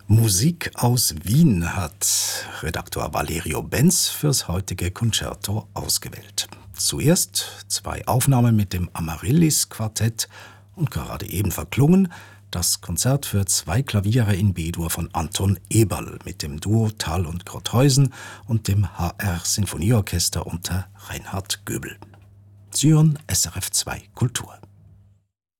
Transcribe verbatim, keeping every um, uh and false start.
Musik aus Wien hat Redaktor Valerio Benz fürs heutige Concerto ausgewählt. Zuerst zwei Aufnahmen mit dem Amaryllis-Quartett und gerade eben verklungen das Konzert für zwei Klaviere in B-Dur von Anton Eberl mit dem Duo Thal und Krotthausen und dem H R-Sinfonieorchester unter Reinhard Göbel. Sie hören S R F zwei Kultur.